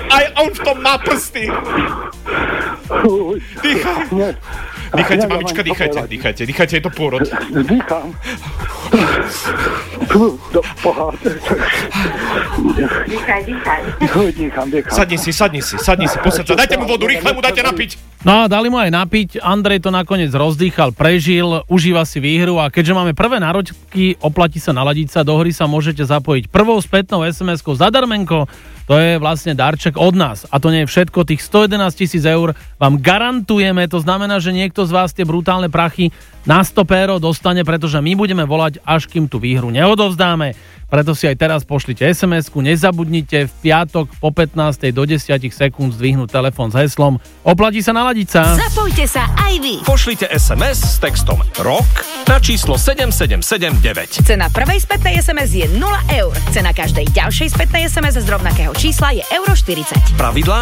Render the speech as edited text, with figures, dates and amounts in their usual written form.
Aj on v tom má prsty. Dýchajte, mamička, dýchajte, je to pôrod. Dýcham. Dýcham. Sadni si, posaď sa. Dajte mu vodu, rýchle mu dajte napiť. No a dali mu aj napiť, Andrej to nakoniec rozdýchal, prežil, užíva si výhru a keďže máme prvé náročky, oplatí sa naladiť sa, do hry sa môžete zapojiť prvou spätnou SMS-kou zadarmenko, to je vlastne darček od nás. A to nie je všetko, tých 111 000 eur vám garantujeme, to znamená, že niekto z vás tie brutálne prachy na 100 € dostane, pretože my budeme volať, až kým tú výhru neodovzdáme. Preto si aj teraz pošlite SMS-ku, nezabudnite v piatok po 15. do 10 sekúnd zdvihnúť telefón s heslom Oplatí sa naladiť sa. Zapojte sa aj vy. Pošlite SMS s textom ROK na číslo 7779. Cena prvej spätnej SMS je 0 eur. Cena každej ďalšej spätnej SMS z rovnakého čísla je 1,40 €. Pravidlá